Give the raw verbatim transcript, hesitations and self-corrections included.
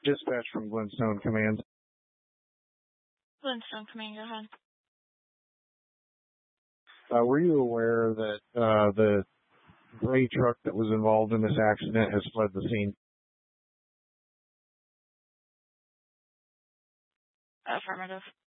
Dispatch from Glenstone Command. Glenstone Command, go ahead. Uh, were you aware that uh, the gray truck that was involved in this accident has fled the scene? Affirmative.